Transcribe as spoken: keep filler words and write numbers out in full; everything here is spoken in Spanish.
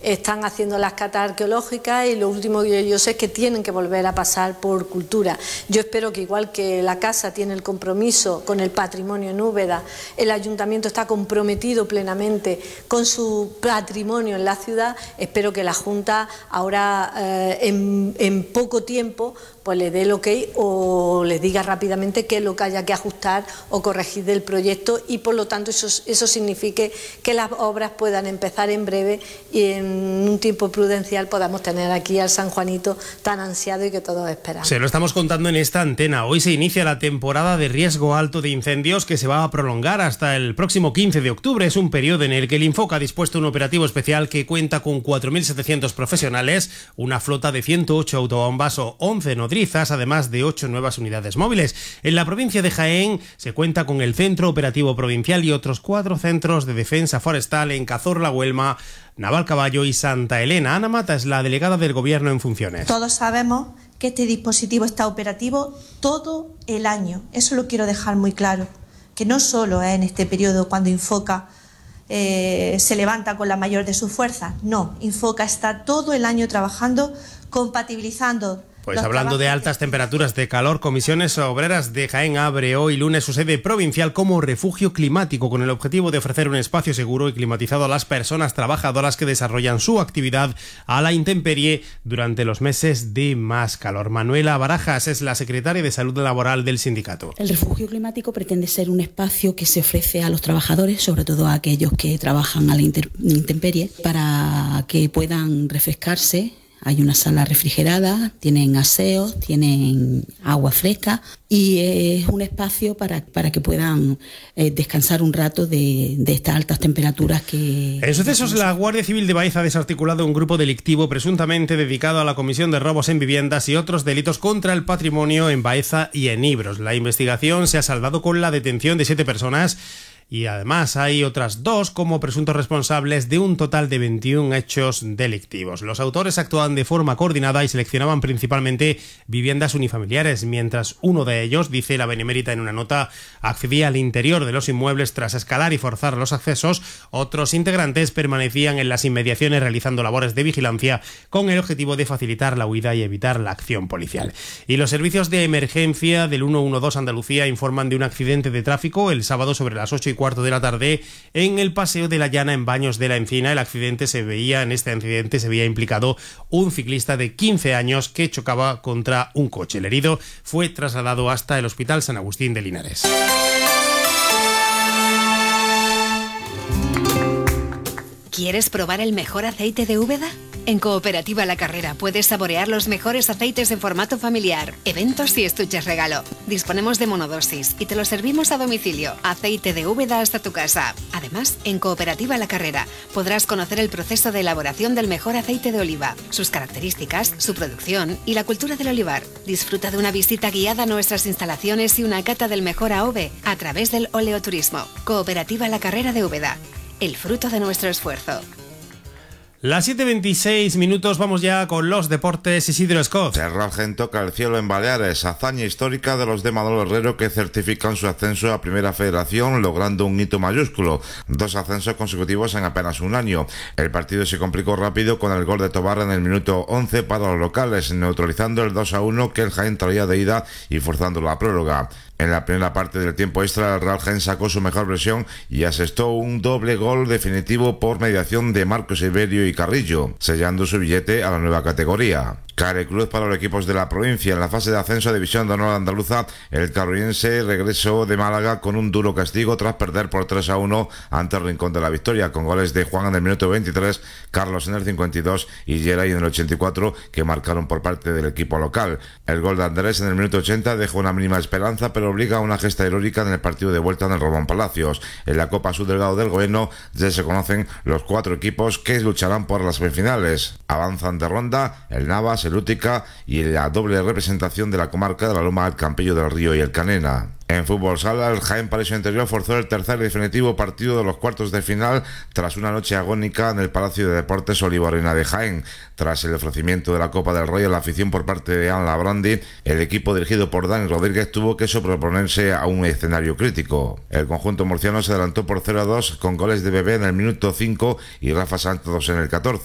están haciendo las catas arqueológicas y lo último que yo sé es que tienen que volver a pasar por cultura. Yo espero que igual que la Casa tiene el compromiso con el patrimonio en Úbeda, el Ayuntamiento está comprometido plenamente con su patrimonio en la ciudad, espero que la Junta ahora eh, en, en poco tiempo pues le dé el ok o le diga rápidamente qué es lo que haya que ajustar o corregir del proyecto y por lo tanto eso, eso signifique que las obras puedan empezar en breve y en un tiempo prudencial podamos tener aquí al San Juanito tan ansiado y que todos esperamos. Se lo estamos contando en esta antena. Hoy se inicia la temporada de riesgo alto de incendios que se va a prolongar hasta el próximo quince de octubre. Es un periodo en el que el Infoca ha dispuesto un operativo especial que cuenta con cuatro mil setecientos profesionales, una flota de ciento ocho autobombas o once nodrizas, además de ocho nuevas unidades móviles. En la provincia de Jaén se cuenta con el Centro Operativo Provincial y otros cuatro centros de defensa forestal en Cazorla, Huelma, Navalcaballo y Santa Elena. Ana Mata es la delegada del Gobierno en funciones. Todos sabemos que este dispositivo está operativo todo el año. Eso lo quiero dejar muy claro, que no solo es en este periodo cuando Infoca eh, se levanta con la mayor de sus fuerzas. No, Infoca está todo el año trabajando, compatibilizando. Pues hablando de altas temperaturas de calor, Comisiones Obreras de Jaén abre hoy lunes su sede provincial como refugio climático con el objetivo de ofrecer un espacio seguro y climatizado a las personas trabajadoras que desarrollan su actividad a la intemperie durante los meses de más calor. Manuela Barajas es la secretaria de Salud Laboral del sindicato. El refugio climático pretende ser un espacio que se ofrece a los trabajadores, sobre todo a aquellos que trabajan a la intemperie, para que puedan refrescarse. Hay una sala refrigerada, tienen aseo, tienen agua fresca y es un espacio para, para que puedan eh, descansar un rato de, de estas altas temperaturas que... En sucesos, la Guardia Civil de Baeza ha desarticulado un grupo delictivo presuntamente dedicado a la comisión de robos en viviendas y otros delitos contra el patrimonio en Baeza y en Ibros. La investigación se ha saldado con la detención de siete personas y además hay otras dos como presuntos responsables de un total de veintiún hechos delictivos. Los autores actuaban de forma coordinada y seleccionaban principalmente viviendas unifamiliares, mientras uno de ellos, dice la Benemérita en una nota, accedía al interior de los inmuebles tras escalar y forzar los accesos. Otros integrantes permanecían en las inmediaciones realizando labores de vigilancia con el objetivo de facilitar la huida y evitar la acción policial. Y los servicios de emergencia del ciento doce Andalucía informan de un accidente de tráfico el sábado sobre las ocho y cuarto de la tarde en el Paseo de la Llana en Baños de la Encina. El accidente se veía, en este accidente se veía implicado un ciclista de quince años que chocaba contra un coche. El herido fue trasladado hasta el Hospital San Agustín de Linares. ¿Quieres probar el mejor aceite de Úbeda? En Cooperativa La Carrera puedes saborear los mejores aceites en formato familiar, eventos y estuches regalo. Disponemos de monodosis y te lo servimos a domicilio. Aceite de Úbeda hasta tu casa. Además, en Cooperativa La Carrera podrás conocer el proceso de elaboración del mejor aceite de oliva, sus características, su producción y la cultura del olivar. Disfruta de una visita guiada a nuestras instalaciones y una cata del mejor A O V E a través del oleoturismo. Cooperativa La Carrera de Úbeda. El fruto de nuestro esfuerzo. Las siete veintiséis minutos, vamos ya con los deportes. Isidro Escoz. El Ralgen toca el cielo en Baleares, hazaña histórica de los de Manolo Herrero que certifican su ascenso a Primera Federación logrando un hito mayúsculo, dos ascensos consecutivos en apenas un año. El partido se complicó rápido con el gol de Tobar en el minuto once para los locales, neutralizando el dos a uno que el Jaén traía de ida y forzando la prórroga. En la primera parte del tiempo extra, el Ralgen sacó su mejor versión y asestó un doble gol definitivo por mediación de Marcos Iberio y Carrillo, sellando su billete a la nueva categoría. Care cruz para los equipos de la provincia. En la fase de ascenso a División de Honor Andaluza, el carollense regresó de Málaga con un duro castigo tras perder por tres a uno ante el Rincón de la Victoria, con goles de Juan en el minuto veintitrés, Carlos en el cincuenta y dos y Geray en el ochenta y cuatro, que marcaron por parte del equipo local. El gol de Andrés en el minuto ochenta dejó una mínima esperanza, pero obliga a una gesta heroica en el partido de vuelta en el Román Palacios. En la Copa Subdelgado del Gobierno ya se conocen los cuatro equipos que lucharán por las semifinales. Avanzan de ronda el Navas, el Útica y la doble representación de la comarca de la Loma, el Campillo del Río y el Canena. En fútbol sala, el Jaén Paraíso Interior forzó el tercer y definitivo partido de los cuartos de final tras una noche agónica en el Palacio de Deportes Olivo Arena de Jaén. Tras el ofrecimiento de la Copa del Rey a la afición por parte de Anla Brandi, el equipo dirigido por Dani Rodríguez tuvo que sobreponerse a un escenario crítico. El conjunto murciano se adelantó por cero a dos con goles de Bebé en el minuto cinco y Rafa Santos en el catorce.